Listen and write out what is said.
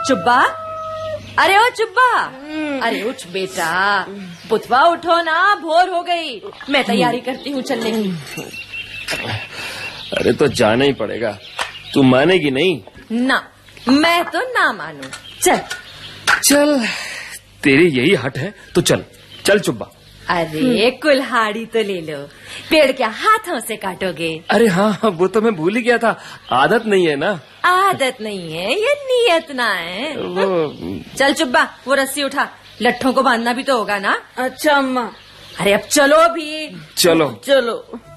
चुब्बा, अरे ओ चुब्बा, अरे उठ बेटा, बुधवा उठो ना, भोर हो गई। मैं तैयारी करती हूँ चलने की। अरे तो जाना ही पड़ेगा, तू मानेगी नहीं? ना, मैं तो ना मानू। चल चल, तेरी यही हट है तो चल चल चुब्बा। अरे कुल्हाड़ी तो ले लो, पेड़ क्या हाथों से काटोगे? अरे हाँ, वो तो मैं भूल ही गया था, आदत नहीं है ना। आदत नहीं है, ये नियत ना है। वो चल चुब्बा, वो रस्सी उठा, लट्ठों को बांधना भी तो होगा ना। अच्छा अम्मा। अरे अब चलो भी। चलो चलो।